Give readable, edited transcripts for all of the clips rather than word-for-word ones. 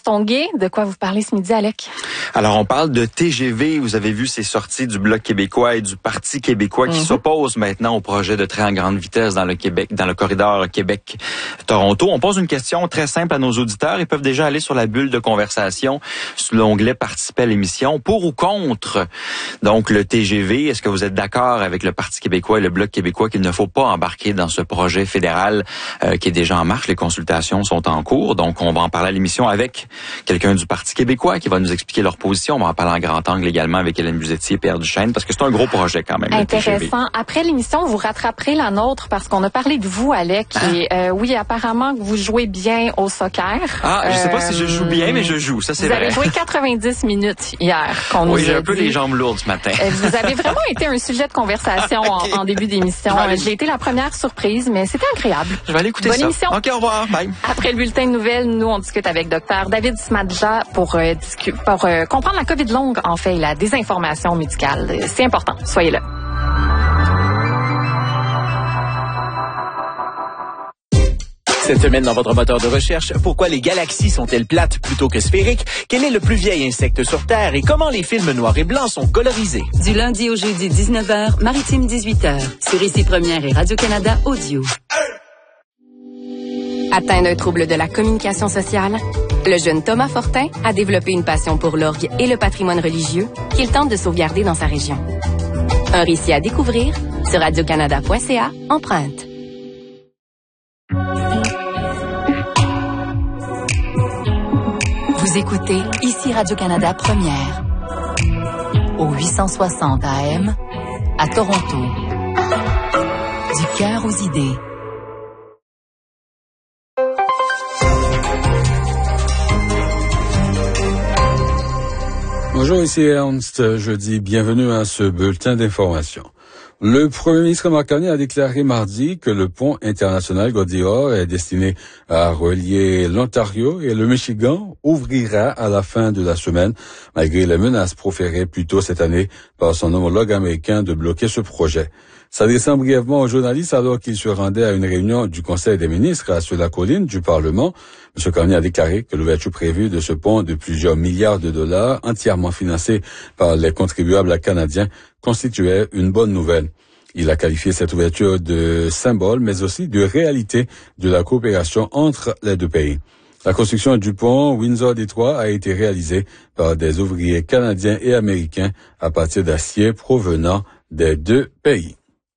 Castonguay. De quoi vous parlez ce midi, Alec? Alors, on parle de TGV. Vous avez vu ces sorties du Bloc québécois et du Parti québécois qui s'opposent maintenant au projet de train à grande vitesse dans le Québec, dans le corridor Québec-Toronto. On pose une question très simple à nos auditeurs. Ils peuvent déjà aller sur la bulle de conversation, sur l'onglet participer à l'émission. Pour ou contre, donc, le TGV? Est-ce que vous êtes d'accord avec le Parti québécois et le Bloc québécois qu'il ne faut pas embarquer dans ce projet fédéral qui est déjà en marche? Les consultations sont en cours. Donc, on va en parler à l'émission avec quelqu'un du Parti québécois qui va nous expliquer leur position. On va en parler en grand angle également avec Hélène Buzetti et Pierre Duchesne parce que c'est un gros projet quand même. Intéressant. Après l'émission, vous rattraperez la nôtre parce qu'on a parlé de vous, Alec. Et oui, apparemment que vous jouez bien au soccer. Ah, je sais pas si je joue bien, mais je joue. Ça, c'est vrai. Vous avez joué 90 minutes hier. Oui, j'ai un peu les jambes lourdes ce matin. Vous avez vraiment été un sujet de conversation en début d'émission. J'ai été la première surprise, mais c'était agréable. Je vais aller écouter ça. Bonne émission. OK, au revoir. Bye. Après le bulletin de nouvelles, nous, on discute avec Dr David Smadja pour comprendre la COVID longue, en fait, la désinformation médicale. C'est important. Soyez là. Cette semaine, dans votre moteur de recherche, pourquoi les galaxies sont-elles plates plutôt que sphériques? Quel est le plus vieil insecte sur Terre? Et comment les films noirs et blancs sont colorisés? Du lundi au jeudi, 19h, Maritime 18h. Sur Ici Première et Radio-Canada Audio. Atteint d'un trouble de la communication sociale, le jeune Thomas Fortin a développé une passion pour l'orgue et le patrimoine religieux qu'il tente de sauvegarder dans sa région. Un récit à découvrir sur radiocanada.ca, empreinte. Vous écoutez Ici Radio-Canada Première. Au 860 AM, à Toronto. Du cœur aux idées. Bonjour, ici Ernst. Je dis bienvenue à ce bulletin d'information. Le premier ministre Mark Carney a déclaré mardi que le pont international Gordie-Howe est destiné à relier l'Ontario et le Michigan ouvrira à la fin de la semaine, malgré les menaces proférées plus tôt cette année par son homologue américain de bloquer ce projet. S'adressant brièvement aux journalistes alors qu'il se rendait à une réunion du Conseil des ministres sur la colline du Parlement, M. Carney a déclaré que l'ouverture prévue de ce pont de plusieurs milliards de dollars, entièrement financé par les contribuables canadiens, constituait une bonne nouvelle. Il a qualifié cette ouverture de symbole, mais aussi de réalité de la coopération entre les deux pays. La construction du pont Windsor-Détroit a été réalisée par des ouvriers canadiens et américains à partir d'acier provenant des deux pays.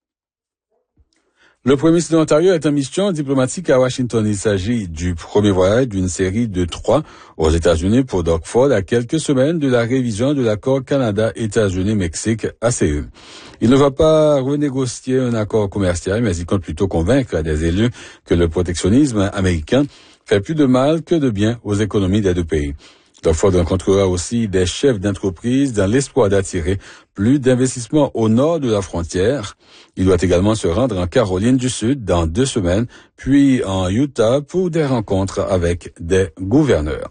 Le premier ministre de l'Ontario est en mission diplomatique à Washington. Il s'agit du premier voyage d'une série de 3 aux États-Unis pour Doug Ford à quelques semaines de la révision de l'accord Canada-États-Unis-Mexique ACE. Il ne va pas renégocier un accord commercial, mais il compte plutôt convaincre des élus que le protectionnisme américain fait plus de mal que de bien aux économies des deux pays. Doug Ford rencontrera aussi des chefs d'entreprise dans l'espoir d'attirer plus d'investissements au nord de la frontière. Il doit également se rendre en Caroline du Sud dans 2 semaines, puis en Utah pour des rencontres avec des gouverneurs.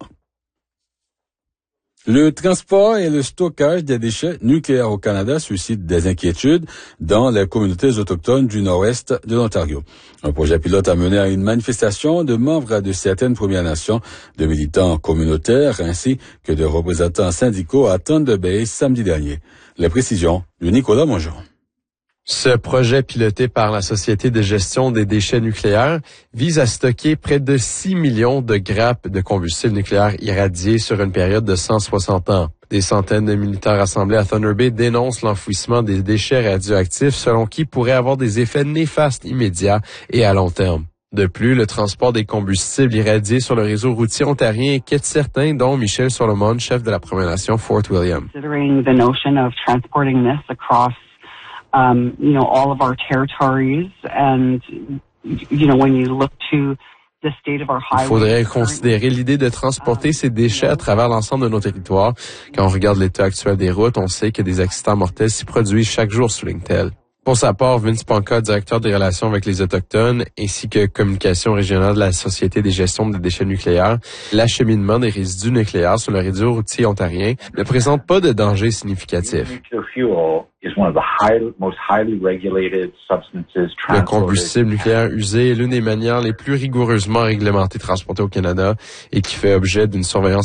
Le transport et le stockage des déchets nucléaires au Canada suscitent des inquiétudes dans les communautés autochtones du nord-est de l'Ontario. Un projet pilote a mené à une manifestation de membres de certaines Premières Nations, de militants communautaires ainsi que de représentants syndicaux à Thunder Bay samedi dernier. Les précisions de Nicolas Mongeon. Ce projet piloté par la Société de gestion des déchets nucléaires vise à stocker près de 6 millions de grappes de combustible nucléaire irradié sur une période de 160 ans. Des centaines de militaires rassemblés à Thunder Bay dénoncent l'enfouissement des déchets radioactifs selon qui pourrait avoir des effets néfastes immédiats et à long terme. De plus, le transport des combustibles irradiés sur le réseau routier ontarien inquiète certains, dont Michel Solomon, chef de la Première Nation Fort William. All of our territories and, when you look to the state of our highways. Il faudrait considérer l'idée de transporter ces déchets à travers l'ensemble de nos territoires. Quand on regarde l'état actuel des routes, on sait que des accidents mortels s'y produisent chaque jour, souligne-t-elle. Pour sa part, Vince Ponca, directeur des relations avec les Autochtones, ainsi que communication régionale de la Société des gestions des déchets nucléaires, l'acheminement des résidus nucléaires sur le réseau routier ontarien ne présente pas de danger significatif. Le combustible nucléaire usé est l'une des manières les plus rigoureusement réglementées transportées au Canada et qui fait objet d'une surveillance